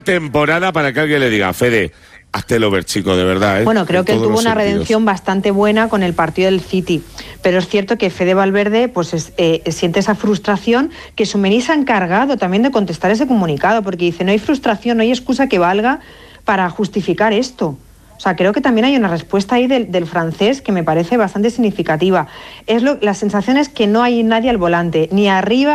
temporada para que alguien le diga, Fede, hazte el over, chico, de verdad, ¿eh? Bueno, creo que él tuvo una redención bastante buena con el partido del City, pero es cierto que Fede Valverde pues siente esa frustración, que Tchouaméni se ha encargado también de contestar ese comunicado, porque dice, no hay frustración, no hay excusa que valga para justificar esto. O sea, creo que también hay una respuesta ahí del francés que me parece bastante significativa. La sensación es que no hay nadie al volante, ni arriba